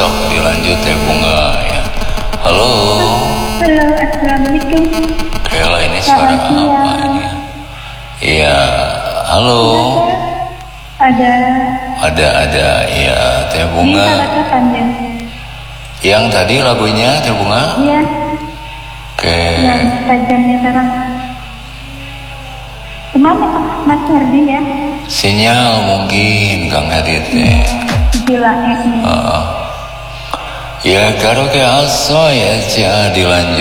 sok dilanjut ya bunga ya. Halo. Halo, assalamualaikum. Kayaklah ini suara apa ini? Iya, halo. Ada, iya teh bunga. Yang tadi lagunya teh bunga? Iya. Oke. Yang tajamnya terang. Kemana Mas Herdi ya? Sinyal mungkin Kang Hadi teh. Gila ini. Ya karo ke aso ya dilanjut.